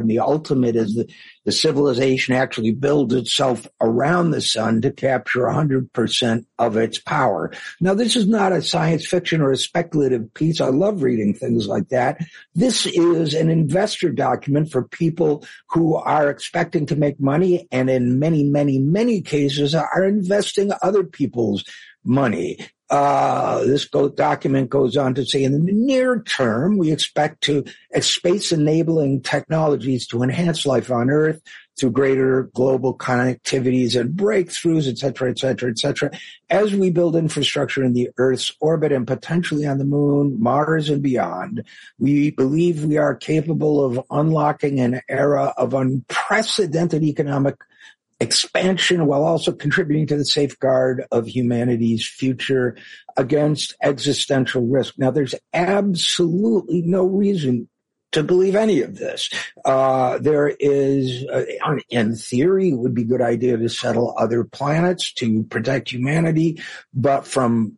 The ultimate is the civilization actually builds itself around the sun to capture 100% of its power. Now, this is not a science fiction or a speculative piece. I love reading things like that. This is an investor document for people who are expecting to make money and in many, many, many cases are investing other people's money. This document goes on to say, in the near term, we expect space-enabling technologies to enhance life on Earth through greater global connectivities and breakthroughs, et cetera, et cetera, et cetera, as we build infrastructure in the Earth's orbit and potentially on the Moon, Mars, and beyond. We believe we are capable of unlocking an era of unprecedented economic expansion while also contributing to the safeguard of humanity's future against existential risk. Now, there's absolutely no reason to believe any of this. There is, in theory, it would be a good idea to settle other planets to protect humanity, but from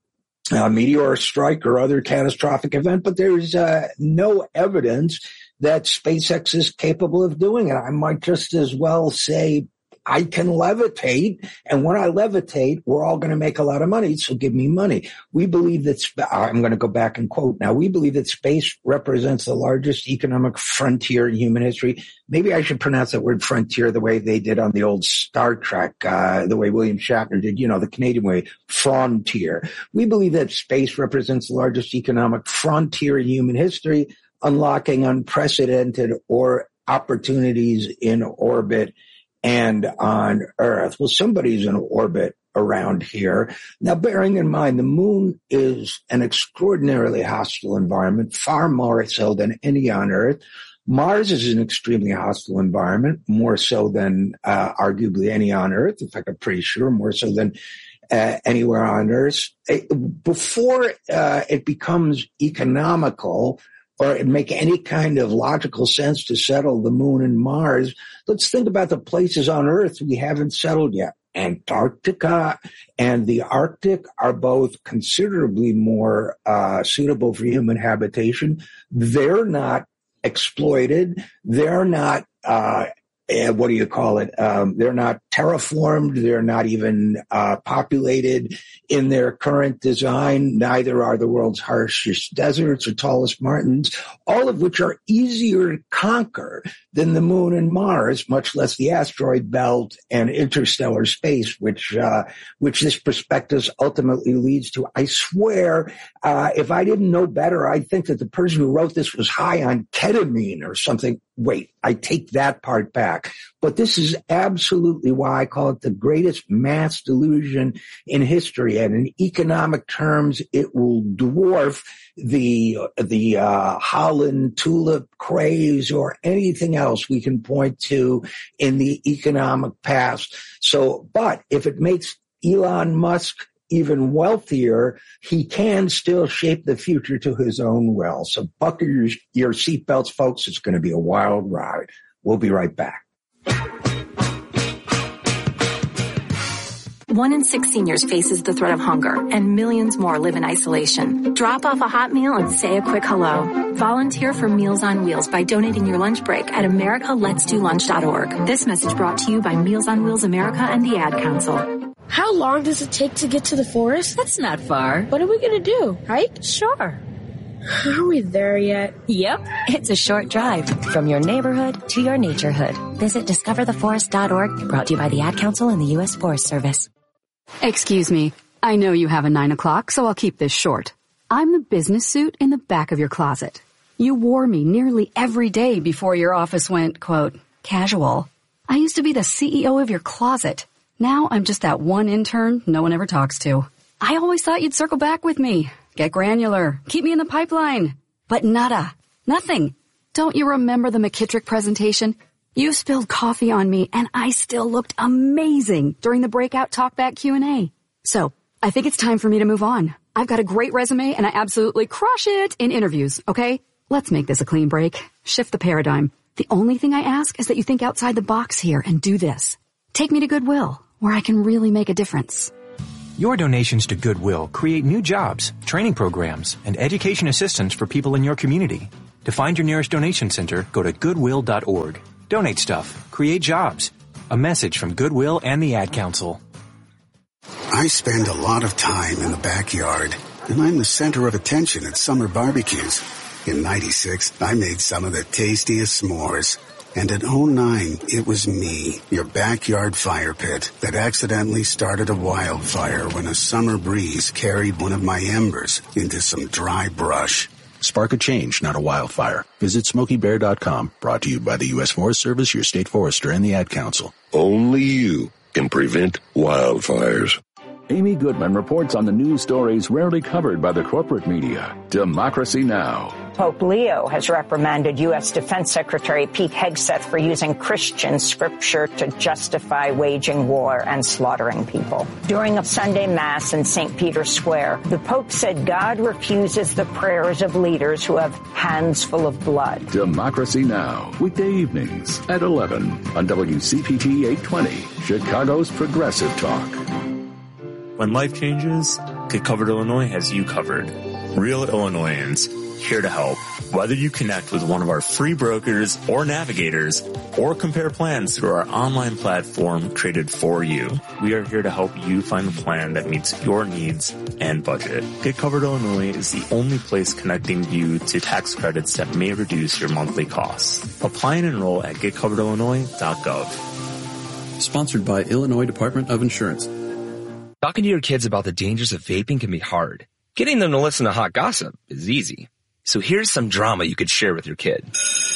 a meteor strike or other catastrophic event, but there's no evidence that SpaceX is capable of doing it. I might just as well say, I can levitate, and when I levitate, we're all going to make a lot of money, so give me money. We believe that, I'm going to go back and quote now, we believe that space represents the largest economic frontier in human history. Maybe I should pronounce that word frontier the way they did on the old Star Trek, the way William Shatner did, the Canadian way, frontier. We believe that space represents the largest economic frontier in human history, unlocking unprecedented opportunities in orbit and on Earth. Well, somebody's in orbit around here. Now, bearing in mind, the Moon is an extraordinarily hostile environment, far more so than any on Earth. Mars is an extremely hostile environment, more so than arguably any on Earth. In fact, I'm pretty sure more so than anywhere on Earth. Before it becomes economical or it make any kind of logical sense to settle the Moon and Mars, let's think about the places on Earth we haven't settled yet. Antarctica and the Arctic are both considerably more suitable for human habitation. They're not exploited. They're not they're not terraformed. They're not even populated in their current design. Neither are the world's harshest deserts or tallest mountains, all of which are easier to conquer than the Moon and Mars, much less the asteroid belt and interstellar space, which this prospectus ultimately leads to. I swear, if I didn't know better, I'd think that the person who wrote this was high on ketamine or something. Wait, I take that part back. But this is absolutely why I call it the greatest mass delusion in history. And in economic terms, it will dwarf the Holland tulip craze or anything else we can point to in the economic past. So, but if it makes Elon Musk even wealthier, he can still shape the future to his own will. So buckle your seatbelts, folks. It's going to be a wild ride. We'll be right back. 1 in 6 seniors faces the threat of hunger, and millions more live in isolation. Drop off a hot meal and say a quick hello. Volunteer for Meals on Wheels by donating your lunch break at americaletsdolunch.org. This message brought to you by Meals on Wheels America and the Ad Council. How long does it take to get to the forest? That's not far. What are we going to do? Hike? Sure. Are we there yet? Yep. It's a short drive from your neighborhood to your naturehood. Visit discovertheforest.org, brought to you by the Ad Council and the U.S. Forest Service. Excuse me. I know you have a 9 o'clock, so I'll keep this short. I'm the business suit in the back of your closet. You wore me nearly every day before your office went, quote, casual. I used to be the CEO of your closet. Now I'm just that one intern no one ever talks to. I always thought you'd circle back with me. Get granular. Keep me in the pipeline. But nada. Nothing. Don't you remember the McKittrick presentation? You spilled coffee on me, and I still looked amazing during the breakout talkback Q&A. So, I think it's time for me to move on. I've got a great resume, and I absolutely crush it in interviews, okay? Let's make this a clean break. Shift the paradigm. The only thing I ask is that you think outside the box here and do this. Take me to Goodwill, where I can really make a difference. Your donations to Goodwill create new jobs, training programs, and education assistance for people in your community. To find your nearest donation center, go to goodwill.org. Donate stuff. Create jobs. A message from Goodwill and the Ad Council. I spend a lot of time in the backyard, and I'm the center of attention at summer barbecues. In '96, I made some of the tastiest s'mores. And in '09, it was me, your backyard fire pit, that accidentally started a wildfire when a summer breeze carried one of my embers into some dry brush. Spark a change, not a wildfire. Visit SmokeyBear.com, brought to you by the U.S. Forest Service, your state forester, and the Ad Council. Only you can prevent wildfires. Amy Goodman reports on the news stories rarely covered by the corporate media. Democracy Now! Pope Leo has reprimanded U.S. Defense Secretary Pete Hegseth for using Christian scripture to justify waging war and slaughtering people. During a Sunday Mass in St. Peter's Square, the Pope said God refuses the prayers of leaders who have hands full of blood. Democracy Now! Weekday evenings at 11 on WCPT 820, Chicago's Progressive Talk. When life changes, Get Covered Illinois has you covered. Real Illinoisans, here to help. Whether you connect with one of our free brokers or navigators, or compare plans through our online platform created for you, we are here to help you find the plan that meets your needs and budget. Get Covered Illinois is the only place connecting you to tax credits that may reduce your monthly costs. Apply and enroll at getcoveredillinois.gov. Sponsored by Illinois Department of Insurance. Talking to your kids about the dangers of vaping can be hard. Getting them to listen to hot gossip is easy. So here's some drama you could share with your kid.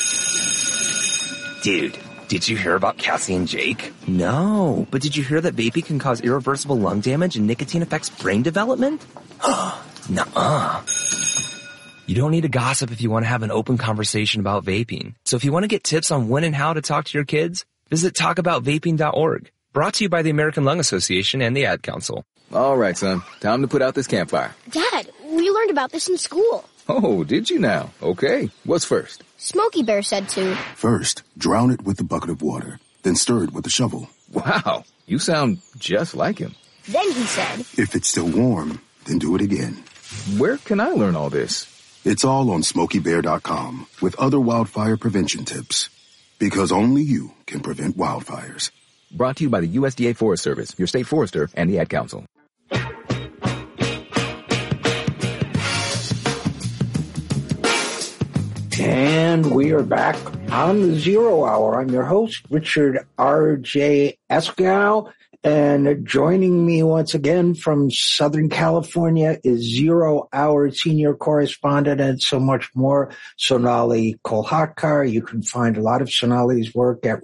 Dude, did you hear about Cassie and Jake? No, but did you hear that vaping can cause irreversible lung damage and nicotine affects brain development? Nuh-uh. You don't need to gossip if you want to have an open conversation about vaping. So if you want to get tips on when and how to talk to your kids, visit talkaboutvaping.org. Brought to you by the American Lung Association and the Ad Council. All right, son. Time to put out this campfire. Dad, we learned about this in school. Oh, did you now? Okay. What's first? Smokey Bear said to. First, drown it with a bucket of water, then stir it with a shovel. Wow. You sound just like him. Then he said. If it's still warm, then do it again. Where can I learn all this? It's all on SmokeyBear.com with other wildfire prevention tips. Because only you can prevent wildfires. Brought to you by the USDA Forest Service, your state forester, and the Ad Council. And we are back on the Zero Hour. I'm your host, Richard R.J. Eskow, and joining me once again from Southern California is Zero Hour senior correspondent and so much more, Sonali Kolhatkar. You can find a lot of Sonali's work at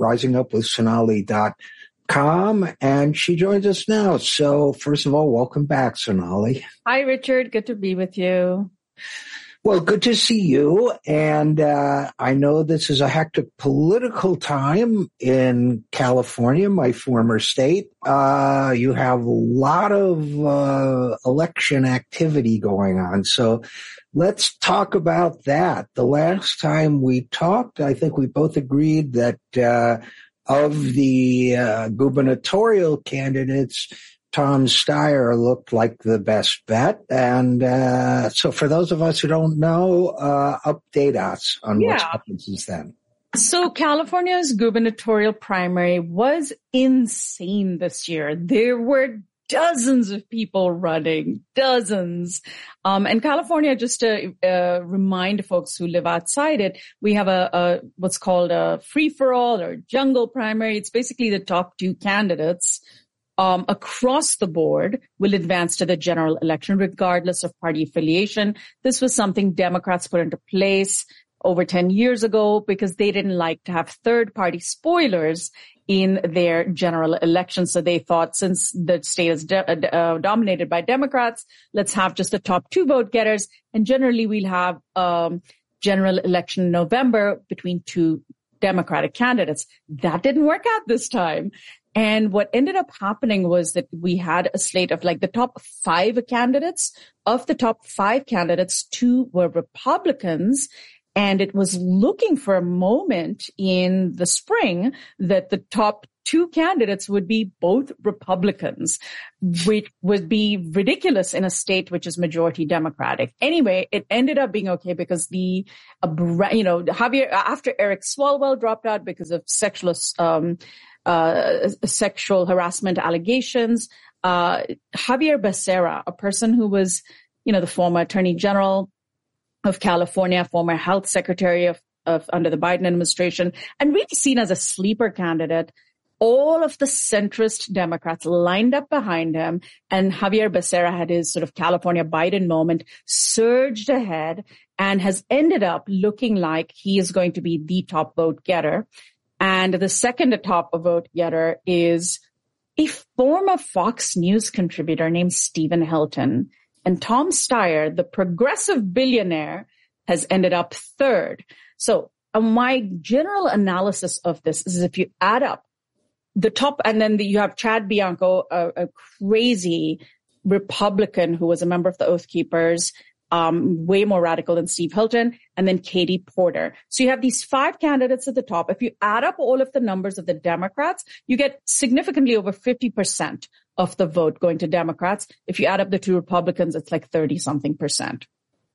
risingupwithsonali.com, and she joins us now. So first of all, welcome back, Sonali. Hi, Richard. Good to be with you. Well, good to see you. And I know this is a hectic political time in California, my former state. You have a lot of election activity going on. So let's talk about that. The last time we talked, I think we both agreed that of the gubernatorial candidates, Tom Steyer looked like the best bet. And so for those of us who don't know, update us on what's happened since then. So California's gubernatorial primary was insane this year. There were dozens of people running, dozens. And California, just to remind folks who live outside it, we have a what's called a free-for-all or jungle primary. It's basically the top two candidates across the board will advance to the general election regardless of party affiliation. This was something Democrats put into place over 10 years ago because they didn't like to have third-party spoilers in their general election. So they thought, since the state is dominated by Democrats, let's have just the top two vote getters. And generally we'll have general election in November between two Democratic candidates. That didn't work out this time. And what ended up happening was that we had a slate of like the top five candidates. Of the top five candidates, two were Republicans. And it was looking for a moment in the spring that the top two candidates would be both Republicans, which would be ridiculous in a state which is majority Democratic. Anyway, it ended up being okay because Javier, after Eric Swalwell dropped out because of sexual harassment allegations, Javier Becerra, a person who was, the former Attorney General of California, former Health Secretary of under the Biden administration, and really seen as a sleeper candidate, all of the centrist Democrats lined up behind him, and Javier Becerra had his sort of California Biden moment, surged ahead, and has ended up looking like he is going to be the top vote getter. And the second top vote getter is a former Fox News contributor named Stephen Hilton. And Tom Steyer, the progressive billionaire, has ended up third. So my general analysis of this is if you add up the top, and then you have Chad Bianco, a crazy Republican who was a member of the Oath Keepers, way more radical than Steve Hilton, and then Katie Porter. So you have these 5 candidates at the top. If you add up all of the numbers of the Democrats, you get significantly over 50% of the vote going to Democrats. If you add up the 2 Republicans, it's like 30-something%.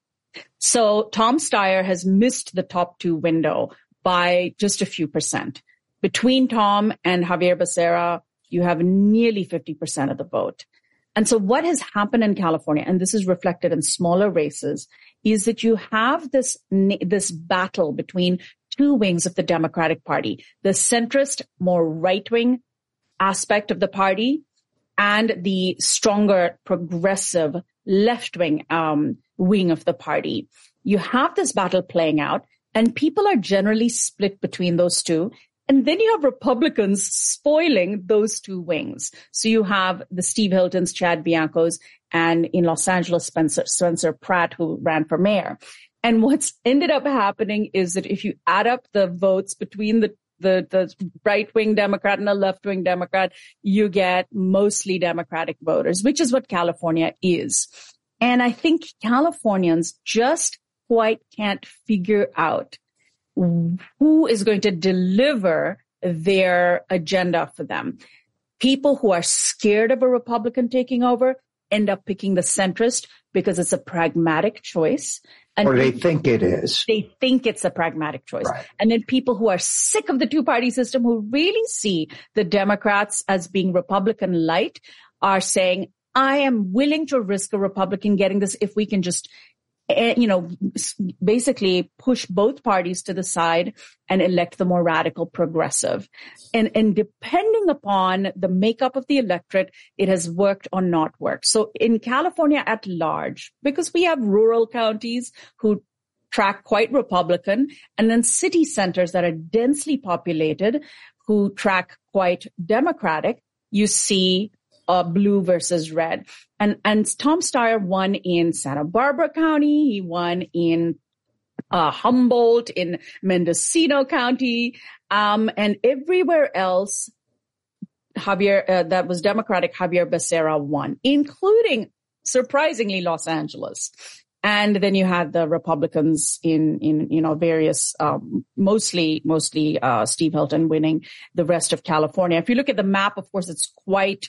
So Tom Steyer has missed the top 2 window by just a few percent. Between Tom and Javier Becerra, you have nearly 50% of the vote. And so what has happened in California, and this is reflected in smaller races, is that you have this battle between 2 wings of the Democratic Party, the centrist, more right-wing aspect of the party, and the stronger progressive left-wing wing of the party. You have this battle playing out, and people are generally split between those two. And then you have Republicans spoiling those 2 wings. So you have the Steve Hiltons, Chad Biancos, and in Los Angeles, Spencer Pratt, who ran for mayor. And what's ended up happening is that if you add up the votes between the right-wing Democrat and the left-wing Democrat, you get mostly Democratic voters, which is what California is. And I think Californians just quite can't figure out who is going to deliver their agenda for them. People who are scared of a Republican taking over end up picking the centrist because it's a pragmatic choice. And or they think it is. They think it's a pragmatic choice. Right. And then people who are sick of the 2-party system, who really see the Democrats as being Republican light, are saying, I am willing to risk a Republican getting this if we can just basically push both parties to the side and elect the more radical progressive. And depending upon the makeup of the electorate, it has worked or not worked. So in California at large, because we have rural counties who track quite Republican, and then city centers that are densely populated who track quite Democratic, you see blue versus red. And Tom Steyer won in Santa Barbara County. He won in Humboldt, in Mendocino County, and everywhere else, that was Democratic, Javier Becerra won, including, surprisingly, Los Angeles. And then you had the Republicans in various, mostly Steve Hilton winning the rest of California. If you look at the map, of course, it's quite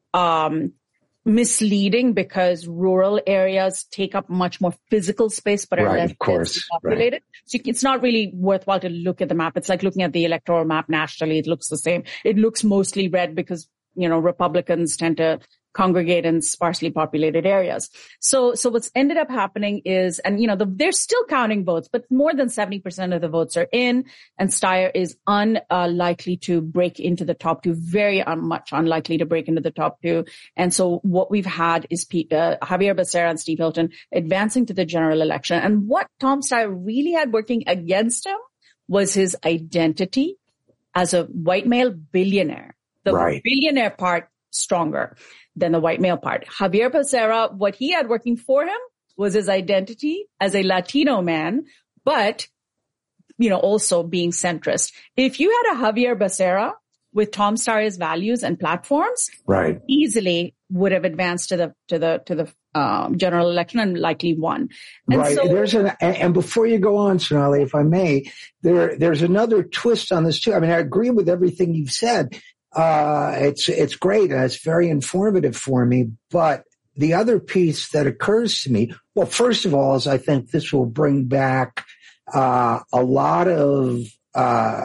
misleading because rural areas take up much more physical space, but are less densely populated. Right. So it's not really worthwhile to look at the map. It's like looking at the electoral map nationally. It looks the same. It looks mostly red because, Republicans tend to congregate in sparsely populated areas. So what's ended up happening is, and they're still counting votes, but more than 70% of the votes are in, and Steyer is unlikely to break into the top 2, very much unlikely to break into the top 2. And so what we've had is Javier Becerra and Steve Hilton advancing to the general election. And what Tom Steyer really had working against him was his identity as a white male billionaire. The billionaire part stronger than the white male part. Javier Becerra, what he had working for him was his identity as a Latino man, but, also being centrist. If you had a Javier Becerra with Tom Steyer's values and platforms, easily would have advanced to the general election and likely won. And so, and before you go on, Sonali, if I may, there's another twist on this too. I mean, I agree with everything you've said. It's great. And it's very informative for me. But the other piece that occurs to me, well, first of all, is I think this will bring back a lot of